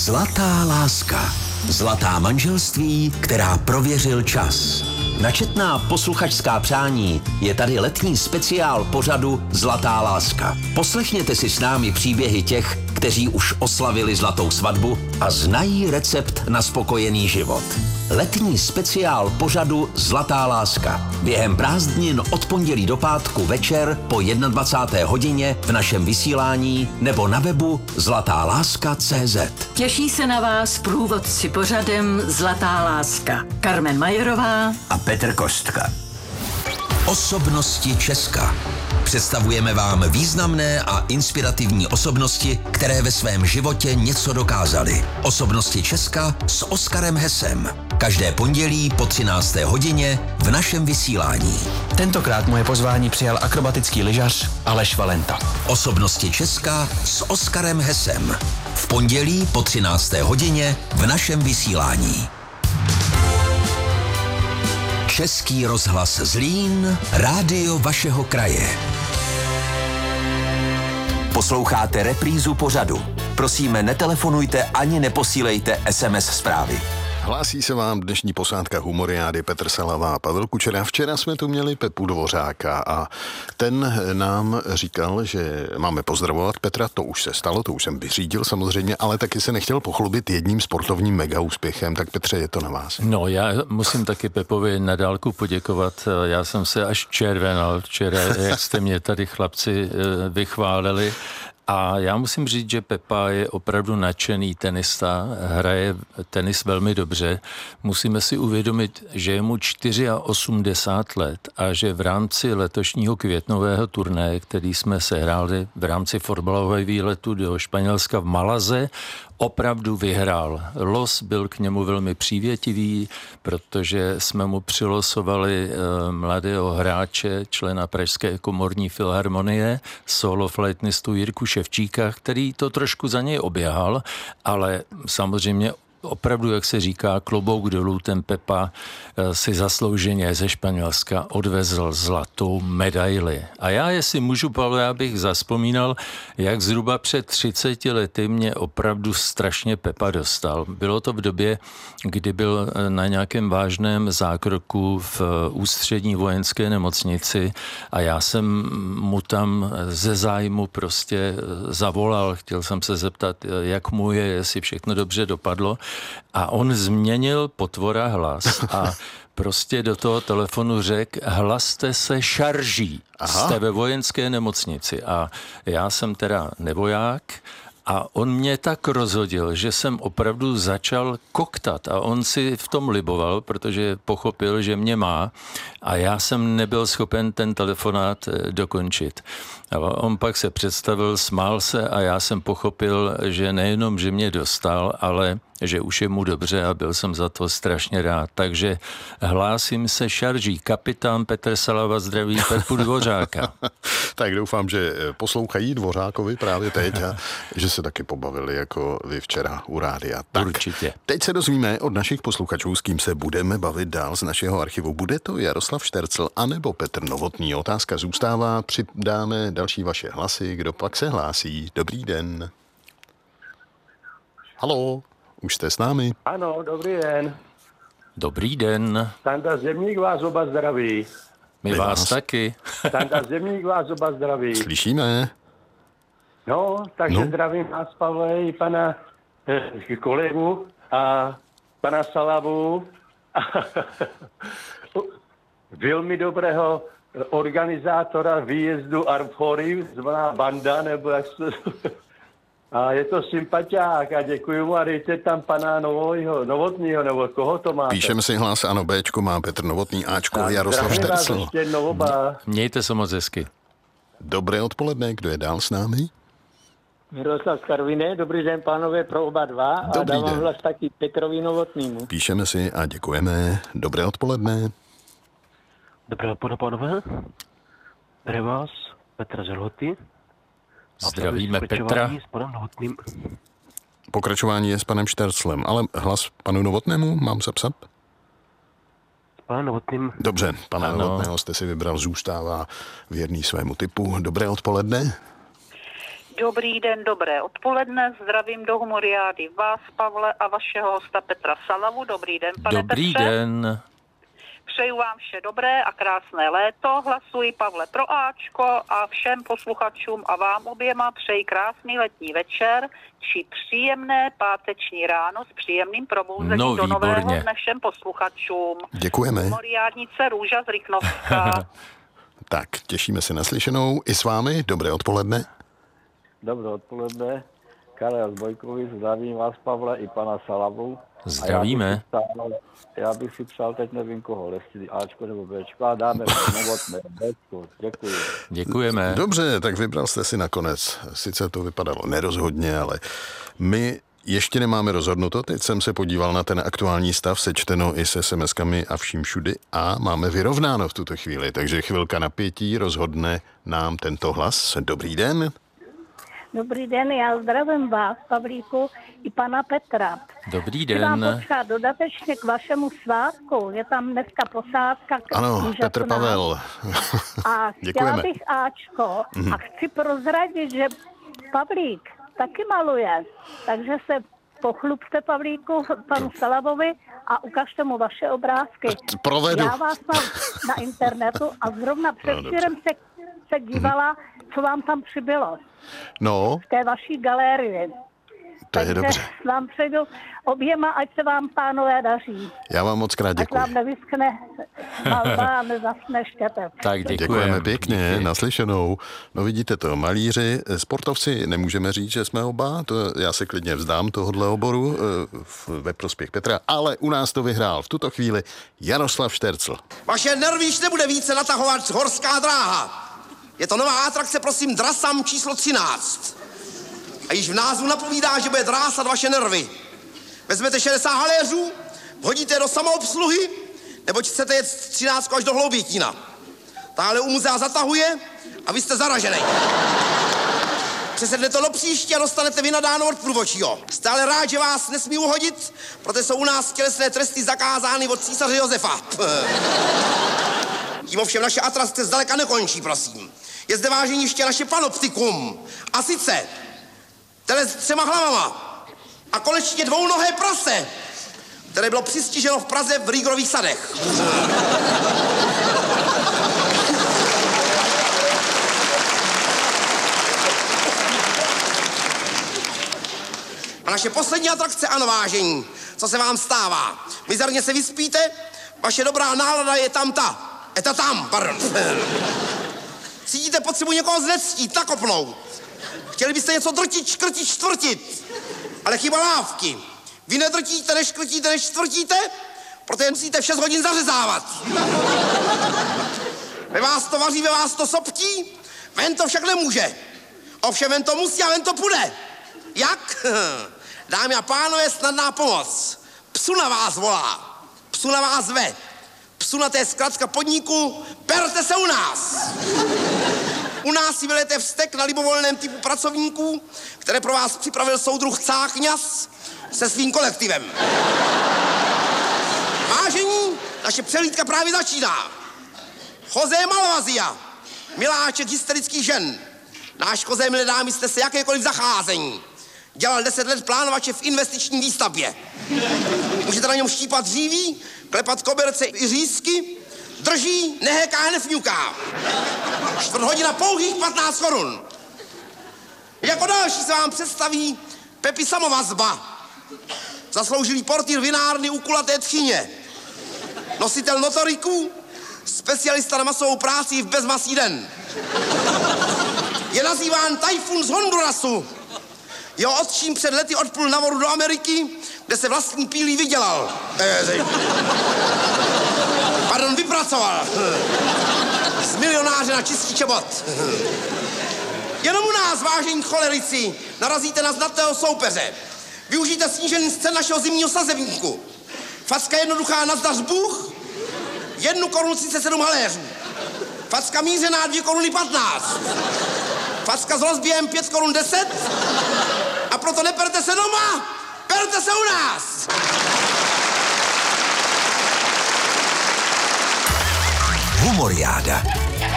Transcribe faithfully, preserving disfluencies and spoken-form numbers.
Zlatá láska. Zlatá manželství, která prověřil čas. Na četná posluchačská přání je tady letní speciál pořadu Zlatá láska. Poslechněte si s námi příběhy těch, kteří už oslavili zlatou svatbu a znají recept na spokojený život. Letní speciál pořadu Zlatá láska. Během prázdnin od pondělí do pátku večer po dvacáté jedné hodině v našem vysílání nebo na webu zlatá láska tečka cé zet. Těší se na vás průvodci pořadem Zlatá láska. Carmen Majerová a Petr Kostka. Osobnosti Česka. Představujeme vám významné a inspirativní osobnosti, které ve svém životě něco dokázaly. Osobnosti Česka s Oskarem Hesem. Každé pondělí po třinácté hodině v našem vysílání. Tentokrát moje pozvání přijal akrobatický lyžař Aleš Valenta. Osobnosti Česka s Oskarem Hesem. V pondělí po třinácté hodině v našem vysílání. Český rozhlas Zlín, rádio vašeho kraje. Posloucháte reprízu pořadu. Prosíme, netelefonujte ani neposílejte es em es zprávy. Hlásí se vám dnešní posádka Humoriády Petr Salava a Pavel Kučera. Včera jsme tu měli Pepu Dvořáka a ten nám říkal, že máme pozdravovat Petra, to už se stalo, to už jsem vyřídil samozřejmě, ale taky se nechtěl pochlubit jedním sportovním mega úspěchem, tak Petře, je to na vás. No, já musím taky Pepovi na dálku poděkovat, já jsem se až červenal včera, jak jste mě tady chlapci vychválili. A já musím říct, že Pepa je opravdu nadšený tenista, hraje tenis velmi dobře. Musíme si uvědomit, že je mu osmdesát čtyři let a že v rámci letošního květnového turnaje, který jsme sehráli v rámci fotbalového výletu do Španělska v Malaze, opravdu vyhrál. Los byl k němu velmi přívětivý, protože jsme mu přilosovali e, mladého hráče, člena Pražské komorní filharmonie, solo flétnistu Jirku Ševčíka, který to trošku za něj oběhal, ale samozřejmě opravdu, jak se říká, klobouk dolů, ten Pepa si zaslouženě ze Španělska odvezl zlatou medaili. A já, jestli můžu, Pavle, já bych zazpomínal, jak zhruba před třiceti lety mě opravdu strašně Pepa dostal. Bylo to v době, kdy byl na nějakém vážném zákroku v ústřední vojenské nemocnici a já jsem mu tam ze zájmu prostě zavolal. Chtěl jsem se zeptat, jak mu je, jestli všechno dobře dopadlo. A on změnil potvora hlas a prostě do toho telefonu řekl, hlaste se šarží, Aha. jste ve vojenské nemocnici. A já jsem teda nevoják a on mě tak rozhodil, že jsem opravdu začal koktat a on si v tom liboval, protože pochopil, že mě má a já jsem nebyl schopen ten telefonát dokončit. A on pak se představil, smál se a já jsem pochopil, že nejenom, že mě dostal, ale že už je mu dobře a byl jsem za to strašně rád. Takže hlásím se šarží. Kapitán Petr Salava zdraví Pepu Dvořáka. Tak doufám, že poslouchají Dvořákovi právě teď a že se taky pobavili jako vy včera u rádia. Tak, určitě. Teď se dozvíme od našich posluchačů, s kým se budeme bavit dál z našeho archivu. Bude to Jaroslav Štercl anebo Petr Novotný? Otázka zůstává, přidáme další vaše hlasy. Kdo pak se hlásí? Dobrý den. Haló. Už jste s námi? Ano, dobrý den. Dobrý den. Standa Zemník vás oba zdraví. My, My vás, vás taky. Standa Zemník vás oba zdraví. Slyšíme. No, takže no. zdravím vás, Pavle, i pana eh, kolegu a pana Salavu. Velmi dobrého organizátora výjezdu Armfory, zvaná Banda, nebo jak se... A je to sympatiák a děkuji mu a dejte tam pana Novojho, Novotnýho, nebo koho to máte? Píšeme si hlas, ano, Bčko má Petr Novotný, Ačko tak, Jaroslav Štercl. Mějte se moc hezky. Dobré odpoledne, kdo je dál s námi? Miroslav z Karviné, dobrý den pánové pro oba dva a dobrý dávám den. hlas taky Petrovi Novotnýmu. Píšeme si a děkujeme. Dobré odpoledne. Dobré odpoledne, pánové. Zdravím vás, Petr Zelhoty. Zdravíme Petra. Pokračování je s panem Šterclem, ale hlas panu Novotnému mám zapsat? S panem Novotným. Dobře, pana ano. Novotného jste si vybral, zůstává věrný svému typu. Dobré odpoledne. Dobrý den, dobré odpoledne, zdravím do Humoriády vás, Pavle, a vašeho hosta Petra Salavu. Dobrý den, pane Dobrý Petře. den. Přeju vám vše dobré a krásné léto. Hlasuji, Pavle, pro Ačko a všem posluchačům a vám oběma přeji krásný letní večer či příjemné páteční ráno s příjemným probouzením No, do nového výborně. dne všem posluchačům. Děkujeme. Humoriádnice Růža z Rychnovska. Tak, těšíme se na slyšenou i s vámi. Dobré odpoledne. Dobré odpoledne. Karel Bojkovič, zdravím vás, Pavle, i pana Salavu. Zdravíme. A já bych si přál, já bych si přál teď nevím koho, jestli Ačko nebo Bčko, a dáme novotné Bčko. Děkuji. Děkujeme. Dobře, tak vybral jste si nakonec. Sice to vypadalo nerozhodně, ale my ještě nemáme rozhodnuto. Teď jsem se podíval na ten aktuální stav, sečteno i se es em eskami a vším všudy a máme vyrovnáno v tuto chvíli. Takže chvilka napětí rozhodne nám tento hlas. Dobrý den. Dobrý den, já zdravím vás, Pavlíku, i pana Petra. Dobrý Chci vám den. potřebovat dodatečně k vašemu svátku. Je tam dneska posádka. Ano, úžasná. Petr Pavel. A Děkujeme. chtěla bych Ačko a chci prozradit, že Pavlík taky maluje, takže se pochlubte, Pavlíku, panu Salavovi a ukažte mu vaše obrázky. Provedu. Já vás mám na internetu a zrovna předvčírem se, se dívala, co vám tam přibylo. No, V té vaší galerii. to je Takže dobře. vám přejdu oběma, ať se vám, pánové, daří. Já vám moc krát Ať děkuji. vám nevyskne malba a nezasne štětec. Tak děkujeme. Děkujeme pěkně, naslyšenou. No vidíte to, malíři, sportovci, nemůžeme říct, že jsme oba, to já se klidně vzdám tohohle oboru eh, ve prospěch Petra, ale u nás to vyhrál v tuto chvíli Jaroslav Štercl. Vaše nervy již nebude více natahovat horská dráha. Je to nová atrakce, prosím, Drasam číslo třináct. A již v názvu napovídá, že bude drásat vaše nervy. Vezmete šedesát haléřů, hodíte do samoobsluhy, neboť chcete jet třináct až do Hloubětína. Táhle u muzea zatahuje a vy jste zaražený. Přesednete do příště a dostanete vynadáno od průvodčího. Jste ale rád, že vás nesmí uhodit, protože jsou u nás tělesné tresty zakázány od císaře Josefa. Tím ovšem naše atrakce zdaleka nekončí, prosím. Je zde vážení ještě naše panoptikum. A sice tele s třema hlavama a konečně dvounohé prase, které bylo přistiženo v Praze v Rýgorových sadech. A naše poslední atrakce, ano, vážení, co se vám stává? Mizerně se vyspíte, vaše dobrá nálada je tam ta. Eta tam, pardon. Cítíte potřebu někoho znectít, nakopnout. Chtěli byste něco drtit, škrtit, čtvrtit. Ale chyba lávky. Vy nedrtíte, neškrtíte, nečtvrtíte, protože musíte v šest hodin zařezávat. Ve vás to vaří, ve vás to soptí, ven to však nemůže. Ovšem ven to musí a ven to půjde. Jak? Dámy a pánové, snadná pomoc. Psu na vás volá, psu na vás zve. Psu na té zkratka podniku, berte se u nás. U nás si vylejete vztek na libovolném typu pracovníků, které pro vás připravil soudruh Cáchňas se svým kolektivem. Vážení, naše přehlídka právě začíná. José Malvazia, miláček hysterických žen. Náš José, milé dámy, jste se jakékoliv zacházení. Dělal deset let plánovače v investiční výstavbě. Můžete na něm štípat dříví, klepat koberce i řízky, drží, nehéká, nefňuká. Čtvrt hodina pouhých patnáct korun. Jako další se vám představí Pepi Samovazba, zasloužilý portýr vinárny u kulaté tchyně, nositel notoriků, specialista na masovou práci v bezmasý den. Je nazýván Tajfun z Hondurasu. Jeho otčím před lety odplul na vodu do Ameriky, kde se vlastní pílí vydělal. Pardon, vypracoval. Z milionáře na čističe bod. Jenom u nás, vážení cholerici, narazíte na znatného soupeře. Využijte snížený scén našeho zimního sazebníku. Facka jednoduchá na zdař Bůh, jednu korunu třicet sedm haléřů. Facka mířená dvě koruny patnáct. Facka s rozběhem pět korun deset. A proto neperte se doma, perte se u nás. Humoriáda.